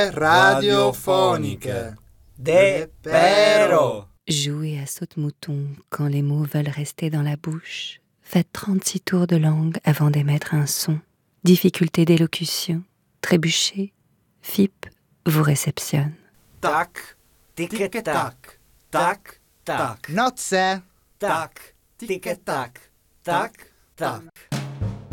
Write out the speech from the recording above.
radiophonique. Des pero. Jouez à saute-mouton quand les mots veulent rester dans la bouche. Faites 36 tours de langue avant d'émettre un son. Difficulté d'élocution, trébuchez, FIP vous réceptionne. Tac, tic-tac, tac, tac. Notze. Tac, tic-tac, tac, tac.